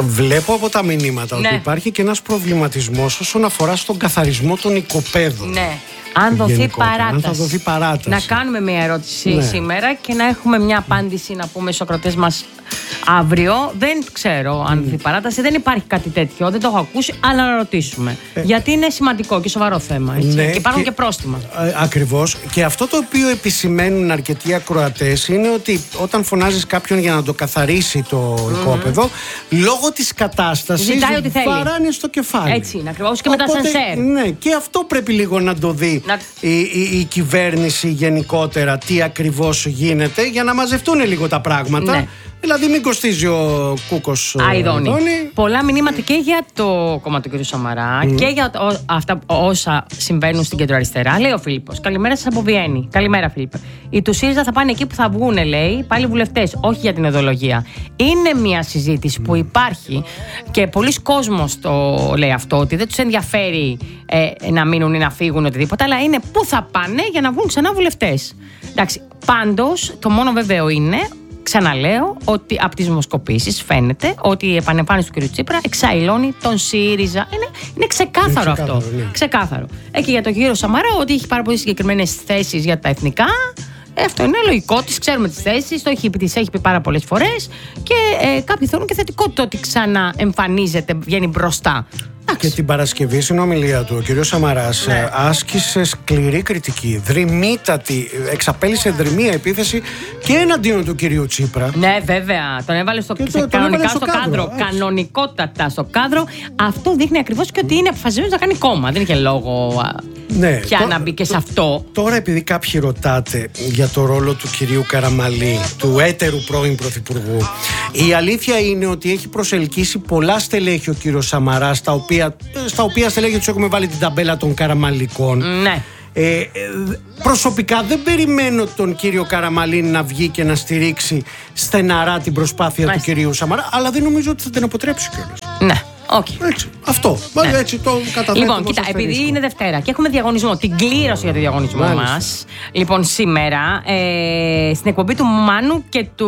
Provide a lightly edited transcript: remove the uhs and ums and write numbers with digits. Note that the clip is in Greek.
Βλέπω από τα μηνύματα ότι υπάρχει και ένας προβληματισμός όσον αφορά στον καθαρισμό των οικοπαίδων. Ναι. Αν δοθεί παράταση. Να κάνουμε μια ερώτηση σήμερα και να έχουμε μια απάντηση να πούμε στους ακροατές μας αύριο. Δεν ξέρω αν δοθεί παράταση. Δεν υπάρχει κάτι τέτοιο. Δεν το έχω ακούσει, αλλά να ρωτήσουμε. Γιατί είναι σημαντικό και σοβαρό θέμα. Έτσι. Ναι, και υπάρχουν και πρόστιμα. Ακριβώς. Και αυτό το οποίο επισημαίνουν αρκετοί ακροατές είναι ότι όταν φωνάζεις κάποιον για να το καθαρίσει το οικόπεδο, λόγω της κατάστασης βαράνε στο κεφάλι. Έτσι είναι ακριβώς. Και με τα σανσέρ. Ναι, και αυτό πρέπει λίγο να το δει η κυβέρνηση γενικότερα, τι ακριβώς γίνεται, για να μαζευτούν λίγο τα πράγματα. Ναι. Δηλαδή μην κοστίζει ο Κούκος Αηδόνη. Πολλά μηνύματα και για το κόμμα του κ. Σαμαρά και για αυτά όσα συμβαίνουν στην κεντροαριστερά. Λέει ο Φίλιππος: καλημέρα σας από Βιέννη. Καλημέρα, Φίλιππε. Οι του ΣΥΡΙΖΑ θα πάνε εκεί που θα βγούνε, λέει, πάλι βουλευτές, όχι για την ιδεολογία. Είναι μια συζήτηση που υπάρχει και πολλοί κόσμος το λέει αυτό, ότι δεν τους ενδιαφέρει να μείνουν ή να φύγουν οτιδήποτε, αλλά είναι πού θα πάνε για να βγουν ξανά βουλευτές. Εντάξει, πάντως το μόνο βέβαιο είναι. Ξαναλέω ότι από τις δημοσκοπήσεις φαίνεται ότι η επανεμφάνιση του κ. Τσίπρα εξαϊλώνει τον ΣΥΡΙΖΑ. Είναι ξεκάθαρο αυτό. Ναι. Ξεκάθαρο. Και για τον κύριο Σαμαρά, ότι έχει πάρα πολύ συγκεκριμένες θέσεις για τα εθνικά. Αυτό είναι λογικό, τις ξέρουμε τις θέσεις, τις έχει πει πάρα πολλές φορές και κάποιοι θεωρούν και θετικό το ότι ξαναεμφανίζεται, βγαίνει μπροστά. Και την Παρασκευή στην ομιλία του ο κ. Σαμαράς άσκησε σκληρή κριτική, δρυμύτατη, εξαπέλυσε δρυμία επίθεση και εναντίον του κ. Τσίπρα. Ναι, βέβαια, τον έβαλε κανονικά στο κάδρο. Κανονικότατα στο κάδρο. Αυτό δείχνει ακριβώς και ότι είναι αποφασισμένος να κάνει κόμμα. Δεν είχε λόγο πια να μπει και σε αυτό. Τώρα, επειδή κάποιοι ρωτάτε για το ρόλο του κυρίου Καραμαλή, του έτερου πρώην πρωθυπουργού, η αλήθεια είναι ότι έχει προσελκύσει πολλά στελέχη ο κύριος Σαμαράς, στα οποία στελέχη τους έχουμε βάλει την ταμπέλα των Καραμαλικών. Ναι. Προσωπικά δεν περιμένω τον κύριο Καραμαλή να βγει και να στηρίξει στεναρά την προσπάθεια του κυρίου Σαμαρά, αλλά δεν νομίζω ότι θα την αποτρέψει κιόλας. Ναι. Okay. Έτσι, αυτό. Ναι. Έτσι το καταθέτω. Λοιπόν, κοίτα, επειδή είναι Δευτέρα και έχουμε διαγωνισμό, την κλήρωση για το διαγωνισμό μας. Λοιπόν, σήμερα στην εκπομπή του Μάνου και του